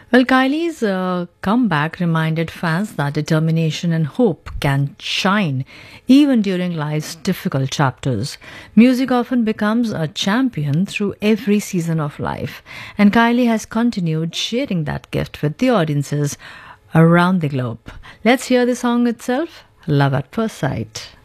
Well, Kylie's comeback reminded fans that determination and hope can shine even during life's difficult chapters. Music often becomes a champion through every season of life, and Kylie has continued sharing that gift with the audiences around the globe. Let's hear the song itself, Love at First Sight.